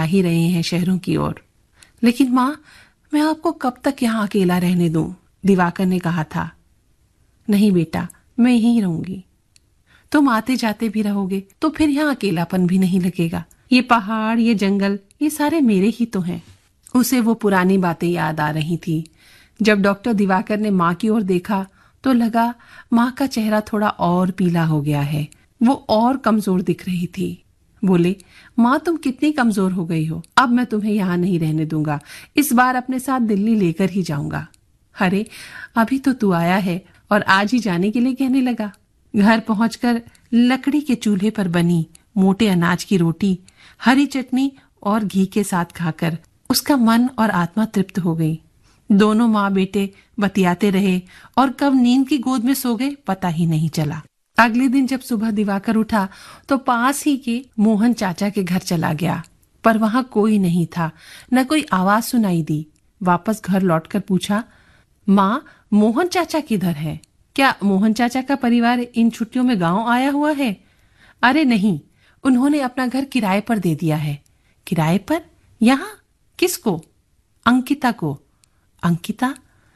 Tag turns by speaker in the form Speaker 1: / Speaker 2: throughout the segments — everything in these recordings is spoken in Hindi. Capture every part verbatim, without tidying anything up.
Speaker 1: ही रहे हैं शहरों की ओर। लेकिन माँ, मैं आपको कब तक यहाँ अकेला रहने दूं? दिवाकर ने कहा था। नहीं बेटा, मैं यहीं रहूंगी। तुम आते जाते भी रहोगे तो फिर यहाँ अकेलापन भी नहीं लगेगा। ये पहाड़, ये जंगल, ये सारे मेरे ही तो हैं। उसे वो पुरानी बातें याद आ रही थी। जब डॉक्टर दिवाकर ने माँ की ओर देखा तो लगा माँ का चेहरा थोड़ा और पीला हो गया है। वो और कमजोर दिख रही थी। बोले, माँ तुम कितनी कमजोर हो गई हो। अब मैं तुम्हें यहाँ नहीं रहने दूंगा। इस बार अपने साथ दिल्ली लेकर ही जाऊंगा। अरे अभी तो तू आया है और आज ही जाने के लिए कहने लगा। घर पहुंचकर लकड़ी के चूल्हे पर बनी मोटे अनाज की रोटी, हरी चटनी और घी के साथ खाकर उसका मन और आत्मा तृप्त हो गई। दोनों माँ बेटे बतियाते रहे और कब नींद की गोद में सो गए पता ही नहीं चला। अगले दिन जब सुबह दिवाकर उठा तो पास ही के मोहन चाचा के घर चला गया, पर वहां कोई नहीं था, न कोई आवाज सुनाई दी। वापस घर लौटकर पूछा, माँ मोहन चाचा किधर है? क्या मोहन चाचा का परिवार इन छुट्टियों में गांव आया हुआ है? अरे नहीं, उन्होंने अपना घर किराए पर दे दिया है। किराए पर? यहाँ? किसको? अंकिता को। अंकिता?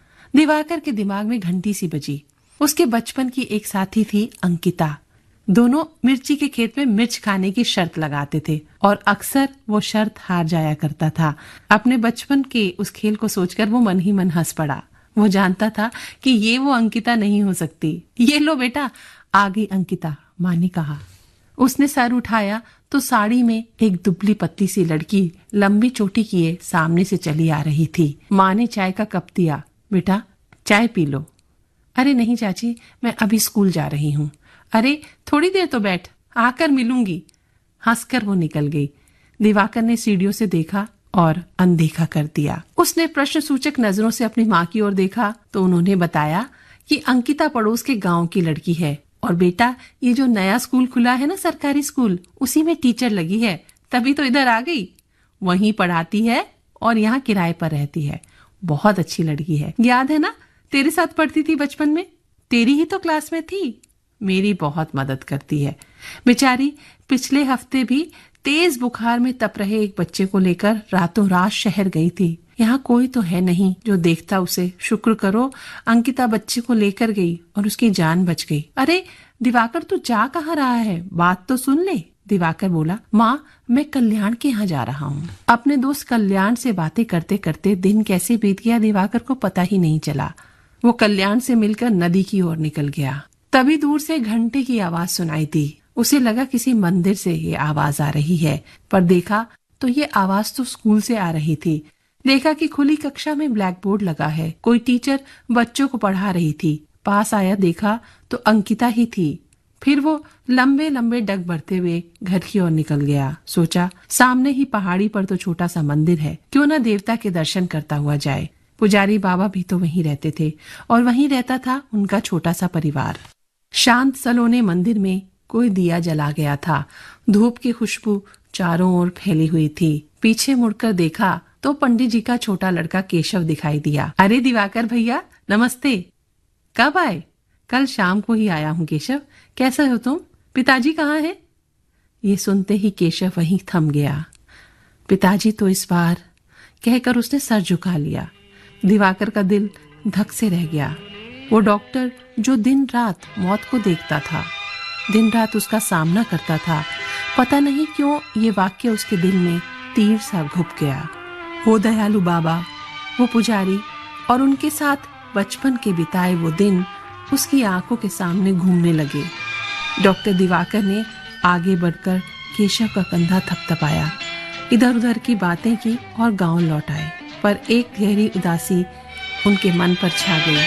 Speaker 1: दिवाकर के दिमाग में घंटी सी बजी। उसके बचपन की एक साथी थी अंकिता। दोनों मिर्ची के खेत में मिर्च खाने की शर्त लगाते थे और अक्सर वो शर्त हार जाया करता था। अपने बचपन के उस खेल को सोचकर वो मन ही मन हंस पड़ा। वो जानता था कि ये वो अंकिता नहीं हो सकती। ये लो बेटा, आ गई अंकिता, माँ ने कहा। उसने सर उठाया तो साड़ी में एक दुबली पतली सी लड़की लंबी चोटी किए सामने से चली आ रही थी। माँ ने चाय का कप दिया। बेटा चाय पी लो। अरे नहीं चाची, मैं अभी स्कूल जा रही हूँ। अरे थोड़ी देर तो बैठ, आकर मिलूंगी। हंसकर वो निकल गई। दिवाकर ने सीढ़ियों से देखा और अनदेखा कर दिया। उसने प्रश्न सूचक नजरों से अपनी माँ की ओर देखा तो उन्होंने बताया कि अंकिता पड़ोस के गांव की लड़की है और बेटा ये जो नया स्कूल खुला है ना, सरकारी स्कूल, उसी में टीचर लगी है, तभी तो इधर आ गई। वहीं पढ़ाती है और यहाँ किराए पर रहती है। बहुत अच्छी लड़की है। याद है ना, तेरे साथ पढ़ती थी बचपन में, तेरी ही तो क्लास में थी। मेरी बहुत मदद करती है। बेचारी पिछले हफ्ते भी तेज बुखार में तप रहे एक बच्चे को लेकर रातों रात शहर गई थी। यहाँ कोई तो है नहीं जो देखता उसे। शुक्र करो अंकिता बच्चे को लेकर गई और उसकी जान बच गई। अरे दिवाकर, तू जा कहाँ रहा है? बात तो सुन ले। दिवाकर बोला, माँ मैं कल्याण के यहाँ जा रहा हूँ। अपने दोस्त कल्याण से बातें करते करते दिन कैसे बीत गया दिवाकर को पता ही नहीं चला। वो कल्याण से मिलकर नदी की ओर निकल गया। तभी दूर से घंटे की आवाज सुनाई दी। उसे लगा किसी मंदिर से ये आवाज आ रही है, पर देखा तो ये आवाज तो स्कूल से आ रही थी। देखा कि खुली कक्षा में ब्लैक बोर्ड लगा है, कोई टीचर बच्चों को पढ़ा रही थी। पास आया, देखा तो अंकिता ही थी। फिर वो लंबे लंबे डग भरते हुए घर की ओर निकल गया। सोचा सामने ही पहाड़ी पर तो छोटा सा मंदिर है, क्यों ना देवता के दर्शन करता हुआ जाए। पुजारी बाबा भी तो वहीं रहते थे और वहीं रहता था उनका छोटा सा परिवार। शांत सलोने मंदिर में कोई दिया जला गया था। धूप की खुशबू चारों ओर फैली हुई थी। पीछे मुड़कर देखा तो पंडित जी का छोटा लड़का केशव दिखाई दिया। अरे दिवाकर भैया, नमस्ते। कब आए? कल शाम को ही आया हूँ केशव। कैसे हो तुम? पिताजी कहाँ हैं? ये सुनते ही केशव वहीं थम गया। पिताजी तो इस बार, कहकर उसने सर झुका लिया। दिवाकर का दिल धक से रह गया। वो डॉक्टर जो दिन रात मौत को देखता था, दिन रात उसका सामना करता था, पता नहीं क्यों ये वाक्य उसके दिल में तीर सा घुप गया। वो दयालु बाबा, वो पुजारी और उनके साथ बचपन के बिताए वो दिन उसकी आंखों के सामने घूमने लगे। डॉक्टर दिवाकर ने आगे बढ़कर केशव का कंधा थपथपाया, इधर उधर की बातें की और गांव लौट आए। पर एक गहरी उदासी उनके मन पर छा गई।